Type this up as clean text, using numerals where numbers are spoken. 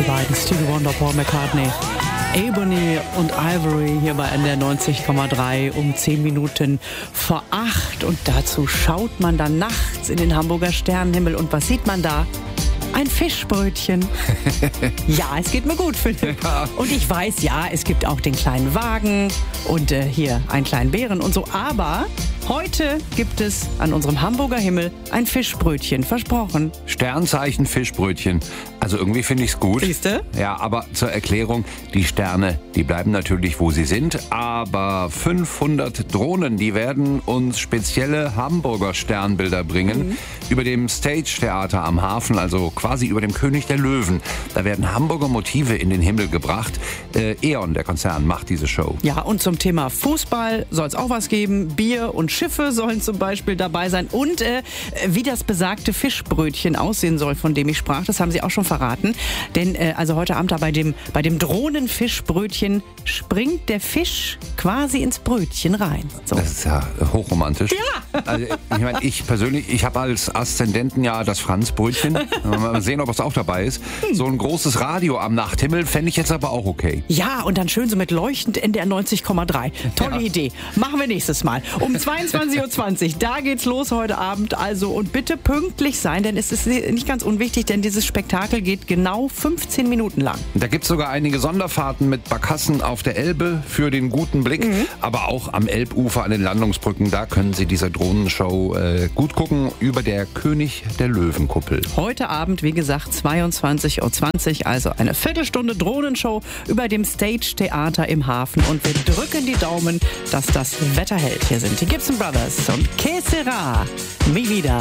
die beiden, Stevie Wonder, Paul McCartney. Ebony und Ivory hier bei NDR 90,3 um 10 Minuten vor 8. Und dazu schaut man dann nachts in den Hamburger Sternenhimmel. Und was sieht man da? Ein Fischbrötchen. Ja, es geht mir gut, Philipp. Ja. Und ich weiß, ja, es gibt auch den kleinen Wagen und hier einen kleinen Bären und so. Aber heute gibt es an unserem Hamburger Himmel ein Fischbrötchen, versprochen. Sternzeichen Fischbrötchen. Also irgendwie finde ich es gut. Siehste? Ja, aber zur Erklärung, die Sterne, die bleiben natürlich, wo sie sind. Aber 500 Drohnen, die werden uns spezielle Hamburger Sternbilder bringen. Über dem Stage-Theater am Hafen, also quasi über dem König der Löwen. Da werden Hamburger Motive in den Himmel gebracht. E.ON, der Konzern, macht diese Show. Ja, und zum Thema Fußball soll es auch was geben. Bier und Schiffe sollen zum Beispiel dabei sein. Und wie das besagte Fischbrötchen aussehen soll, von dem ich sprach, das haben sie auch schon verraten. Denn also heute Abend da bei dem Drohnenfischbrötchen springt der Fisch quasi ins Brötchen rein. So. Das ist ja hochromantisch. Ja. Also, ich meine, ich persönlich, ich habe als Aszendenten ja das Franzbrötchen. Mal sehen, ob es auch dabei ist. So ein großes Radio am Nachthimmel fände ich jetzt aber auch okay. Ja, und dann schön so mit leuchtend NDR 90,3. Tolle Idee. Machen wir nächstes Mal. Um 22.20 Uhr, da geht's los heute Abend. Also, und bitte pünktlich sein, denn es ist nicht ganz unwichtig, denn dieses Spektakel geht genau 15 Minuten lang. Da gibt es sogar einige Sonderfahrten mit Barkassen auf der Elbe für den guten Blick. Aber auch am Elbufer an den Landungsbrücken, da können Sie diese Drohnenshow gut gucken über der König der Löwen-Kuppel. Heute Abend, wie gesagt, 22.20 Uhr, also eine Viertelstunde Drohnenshow über dem Stage-Theater im Hafen. Und wir drücken die Daumen, dass das Wetter hält. Hier sind die Gibson Brothers und Que Sera. Mi Vida.